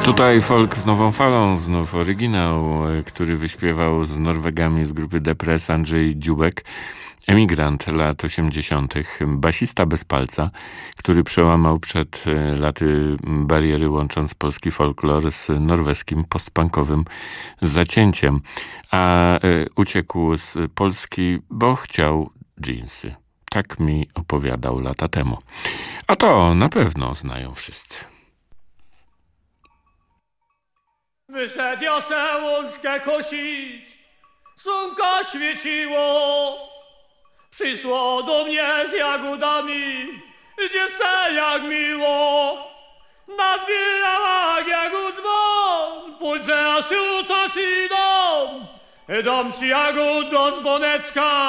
Tutaj folk z nową falą, znów oryginał, który wyśpiewał z Norwegami z grupy Depress Andrzej Dziubek, emigrant lat 80., basista bez palca, który przełamał przed laty bariery, łącząc polski folklor z norweskim postpunkowym zacięciem, a uciekł z Polski, bo chciał dżinsy. Tak mi opowiadał lata temu. A to na pewno znają wszyscy. Wyszedł Josze łączkę kosić, słonko świeciło. Przyszło do mnie z jagódami, dziewczę jak miło. Nazbierała jagód dzwon, pójdę aż utoci dom. Dom ci jagód do dzwoneczka.